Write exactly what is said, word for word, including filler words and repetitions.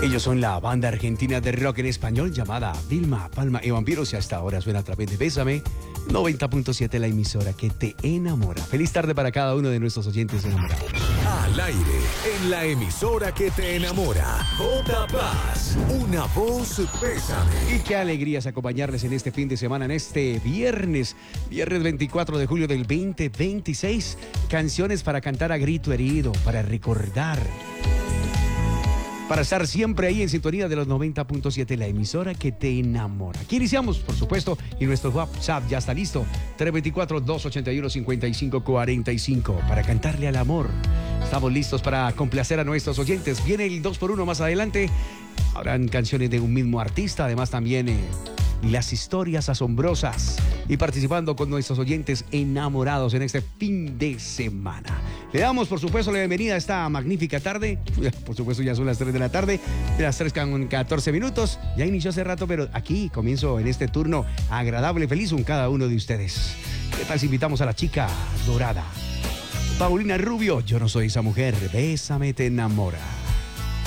Ellos son la banda argentina de rock en español llamada Vilma Palma y Vampiros y hasta ahora suena a través de Bésame, noventa punto siete, la emisora que te enamora. Feliz tarde para cada uno de nuestros oyentes enamorados. Al aire, en la emisora que te enamora. J. Paz, una voz Bésame. Y qué alegrías acompañarles en este fin de semana, en este viernes, viernes veinticuatro de julio del veinte veintiséis. Canciones para cantar a grito herido, para recordar, para estar siempre ahí en sintonía de los noventa punto siete, la emisora que te enamora. Aquí iniciamos, por supuesto, y nuestro WhatsApp ya está listo. tres dos cuatro, dos ocho uno, cinco cinco cuatro cinco para cantarle al amor. Estamos listos para complacer a nuestros oyentes. Viene el dos por uno más adelante. Habrán canciones de un mismo artista, además también eh, las historias asombrosas. Y participando con nuestros oyentes enamorados en este fin de semana. Le damos, por supuesto, la bienvenida a esta magnífica tarde. Por supuesto, ya son las tres de la tarde, de las tres con catorce minutos. Ya inició hace rato, pero aquí comienzo en este turno agradable, feliz con cada uno de ustedes. ¿Qué tal si invitamos a la chica dorada? Paulina Rubio, yo no soy esa mujer. Bésame, te enamora.